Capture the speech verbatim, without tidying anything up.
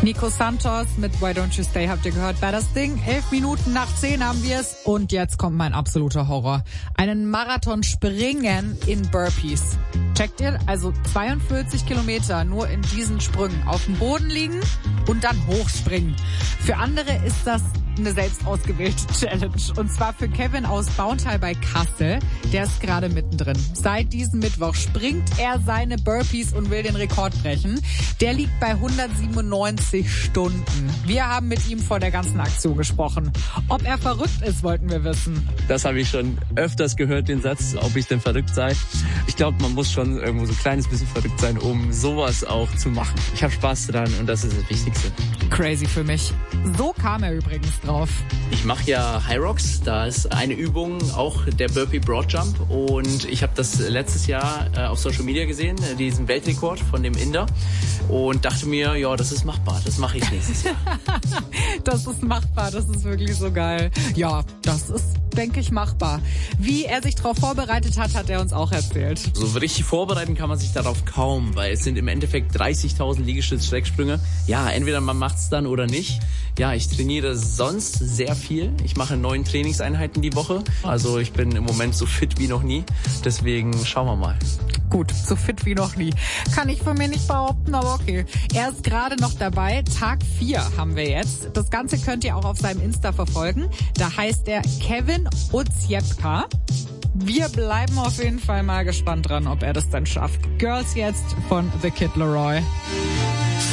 Nico Santos mit Why Don't You Stay habt ihr gehört bei das Ding. Elf Minuten nach zehn haben wir es. Und jetzt kommt mein absoluter Horror. Einen Marathon springen in Burpees. Checkt ihr? Also zweiundvierzig Kilometer nur in diesen Sprüngen. Auf dem Boden liegen und dann hochspringen. Für andere ist das eine selbst ausgewählte Challenge. Und zwar für Kevin aus Bauntal bei Kassel. Der ist gerade mittendrin. Seit diesem Mittwoch springt er seine Burpees und will den Rekord brechen. Der liegt bei hundertsiebenundneunzig Stunden. Wir haben mit ihm vor der ganzen Aktion gesprochen. Ob er verrückt ist, wollten wir wissen. Das habe ich schon öfters gehört, den Satz, ob ich denn verrückt sei. Ich glaube, man muss schon irgendwo so ein kleines bisschen verrückt sein, um sowas auch zu machen. Ich habe Spaß dran und das ist das Wichtigste. Crazy für mich. So kam er übrigens drauf. Ich mache ja High Rocks, da ist eine Übung auch der Burpee Broad Jump und ich habe das letztes Jahr äh, auf Social Media gesehen, äh, diesen Weltrekord von dem Inder und dachte mir, ja, das ist machbar, das mache ich nächstes Jahr. Das ist machbar, das ist wirklich so geil. Ja, das ist, denke ich, machbar. Wie er sich darauf vorbereitet hat, hat er uns auch erzählt. So richtig vorbereiten kann man sich darauf kaum, weil es sind im Endeffekt dreißigtausend Liegestütz-Schrägsprünge. Ja, entweder man macht's dann oder nicht. Ja, ich trainiere sonst sehr viel. Ich mache neun Trainingseinheiten die Woche. Also ich bin im Moment so fit wie noch nie. Deswegen schauen wir mal. Gut, so fit wie noch nie. Kann ich von mir nicht behaupten, aber okay. Er ist gerade noch dabei. Tag vier haben wir jetzt. Das Ganze könnt ihr auch auf seinem Insta verfolgen. Da heißt er Kevin Oziepka. Wir bleiben auf jeden Fall mal gespannt dran, ob er das dann schafft. Girls jetzt von The Kid Laroi.